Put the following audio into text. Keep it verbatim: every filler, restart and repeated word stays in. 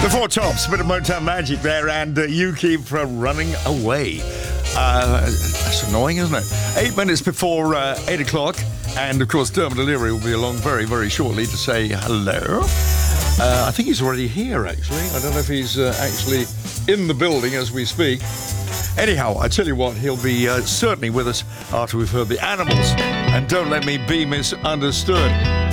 Before Tops, bit of Motown magic there, and uh, You Keep uh, Running Away. Uh, that's annoying, isn't it? Eight minutes before uh, eight o'clock, and of course Dermot O'Leary will be along very, very shortly to say hello. Uh, I think he's already here, actually. I don't know if he's uh, actually in the building as we speak. Anyhow, I tell you what, he'll be uh, certainly with us after we've heard the Animals and Don't Let Me Be Misunderstood.